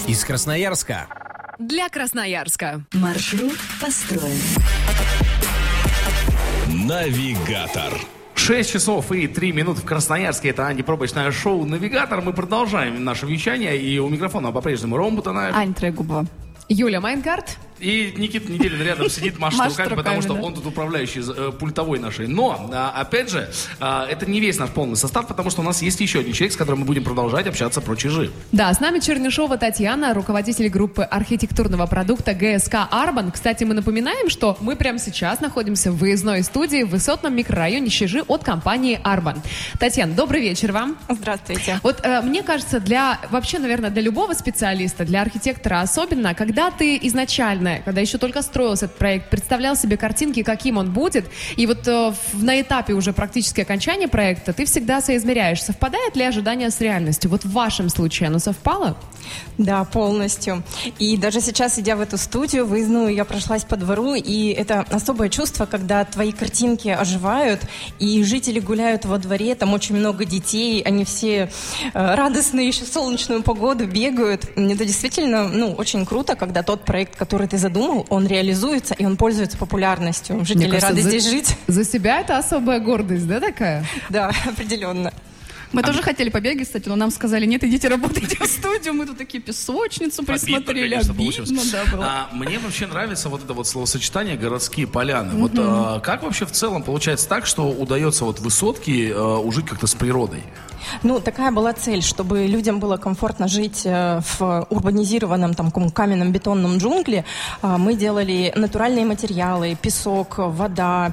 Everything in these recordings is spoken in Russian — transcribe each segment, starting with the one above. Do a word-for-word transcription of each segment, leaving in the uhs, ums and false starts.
Из Красноярска. Для Красноярска. Маршрут построен. Навигатор. шесть часов и три минуты в Красноярске. Это антипробочное шоу «Навигатор». Мы продолжаем наше вещание. И у микрофона по-прежнему Рома Бутанаев. Ань Трегубова. Юля Майнгард. И Никита Неделин рядом сидит, машет Машет руками, руками, потому что да. он тут управляющий э, пультовой нашей. Но, а, опять же, а, это не весь наш полный состав, потому что у нас есть еще один человек, с которым мы будем продолжать общаться про чижи. Да, с нами Чернышова Татьяна, руководитель группы архитектурного продукта ГСК «Арбан». Кстати, мы напоминаем, что мы прямо сейчас находимся в выездной студии в высотном микрорайоне Чижи от компании «Арбан». Татьяна, добрый вечер вам. Здравствуйте. Вот э, мне кажется, для вообще, наверное, для любого специалиста, для архитектора особенно, когда ты изначально, когда еще только строился этот проект, представлял себе картинки, каким он будет, и вот э, в, на этапе уже практически окончания проекта ты всегда соизмеряешь, совпадает ли ожидание с реальностью. Вот в вашем случае оно совпало? Да, полностью. И даже сейчас, идя в эту студию выездную, я прошлась по двору, и это особое чувство, когда твои картинки оживают, и жители гуляют во дворе, там очень много детей, они все э, радостные, еще в солнечную погоду бегают. Это действительно, ну, очень круто, когда тот проект, который ты задумал, он реализуется, и он пользуется популярностью. Жители Мне кажется, рады за, здесь жить. За себя это особая гордость, да, такая? Да, определенно. Мы а тоже мы... хотели побегать, кстати, но нам сказали, нет, идите работайте в студию. Мы тут такие песочницу присмотрели. Обидно, Обидно, да, было. А, мне вообще нравится вот это вот словосочетание «городские поляны». Mm-hmm. Вот а, как вообще в целом получается так, что удается вот высотки а, ужить как-то с природой? Ну, такая была цель, чтобы людям было комфортно жить в урбанизированном там каменном бетонном джунгле. Мы делали натуральные материалы, песок, вода,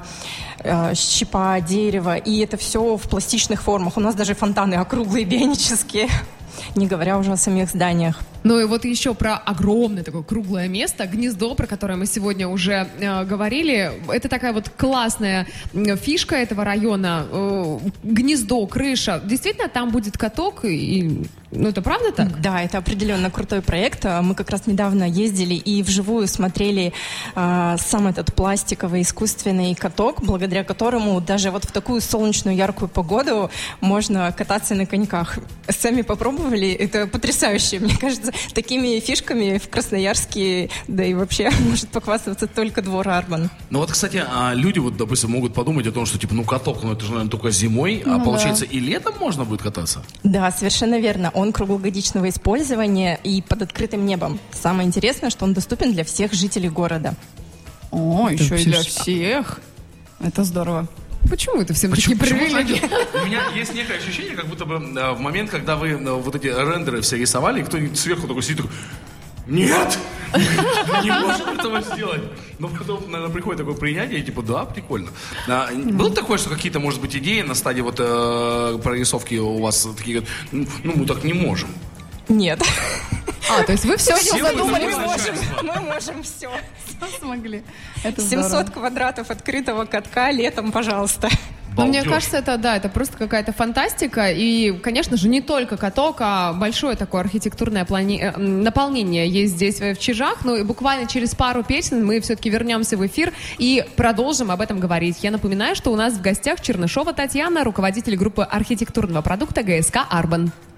щепа, дерево, и это все в пластичных формах. У нас даже фонтаны округлые, бионические, не говоря уже о самих зданиях. Ну и вот еще про огромное такое круглое место, гнездо, про которое мы сегодня уже э, говорили. Это такая вот классная фишка этого района. Э, гнездо, крыша. Действительно, там будет каток и... Ну, это правда так? Да, это определенно крутой проект. Мы как раз недавно ездили и вживую смотрели э, сам этот пластиковый искусственный каток, благодаря которому даже вот в такую солнечную яркую погоду можно кататься на коньках. Сами попробовали, это потрясающе, мне кажется. Такими фишками в Красноярске, да и вообще может похвастаться только двор Арбан. Ну вот, кстати, люди вот, допустим, могут подумать о том, что типа, ну каток, ну это же, наверное, только зимой, ну, а получается да. И летом можно будет кататься? Да, совершенно верно. Он круглогодичного использования и под открытым небом. Самое интересное, что он доступен для всех жителей города. О, это еще и для всех. Это здорово. Почему это всем такие привилегии? У меня есть некое ощущение, как будто бы э, в момент, когда вы э, вот эти рендеры все рисовали, и кто-нибудь сверху такой сидит, такой, нет, мы не можем этого сделать. Но потом, наверное, приходит такое принятие, и типа, да, прикольно. А, было такое, что какие-то, может быть, идеи на стадии вот э, прорисовки у вас такие, ну, мы так не можем? Нет. А, то есть вы все, все задумали, мы можем, мы можем все. Все смогли. Это семьсот здорово. Квадратов открытого катка летом, пожалуйста. Но мне кажется, это, да, это просто какая-то фантастика. И, конечно же, не только каток, а большое такое архитектурное плани... наполнение есть здесь в Чижах. Ну и буквально через пару песен мы все-таки вернемся в эфир и продолжим об этом говорить. Я напоминаю, что у нас в гостях Чернышова Татьяна, руководитель группы архитектурного продукта ГСК «Арбан».